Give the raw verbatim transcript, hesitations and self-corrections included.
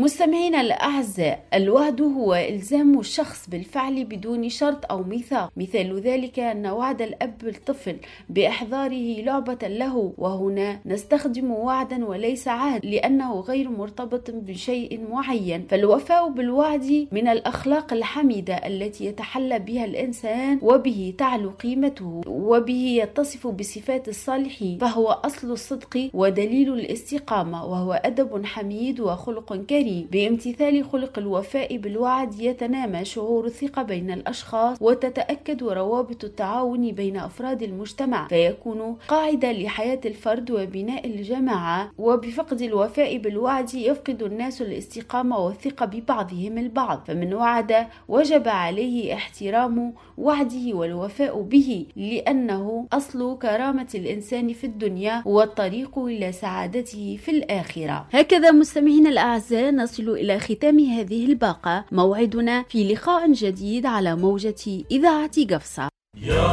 مستمعينا الأعزاء، الوعد هو إلزام الشخص بالفعل بدون شرط أو ميثاق. مثال ذلك أن وعد الأب الطفل بإحضاره لعبة له، وهنا نستخدم وعدا وليس عهد لأنه غير مرتبط بشيء معين. فالوفاء بالوعد من الأخلاق الحميدة التي يتحلى بها الإنسان وبه تعلو قيمته وبه يتصف بصفات الصالحين، فهو أصل الصدق ودليل الاستقامة، وهو أدب حميد وخلق كريم. بامتثال خلق الوفاء بالوعد يتنامى شعور الثقة بين الأشخاص وتتأكد روابط التعاون بين أفراد المجتمع، فيكون قاعدة لحياة الفرد وبناء الجماعة. وبفقد الوفاء بالوعد يفقد الناس الاستقامة والثقة ببعضهم البعض، فمن وعد وجب عليه احترام وعده والوفاء به، لأنه أصل كرامة الإنسان في الدنيا والطريق إلى سعادته في الآخرة. هكذا مستمعينا الأعزاء نصل إلى ختام هذه الباقة. موعدنا في لقاء جديد على موجة إذاعة قفصة.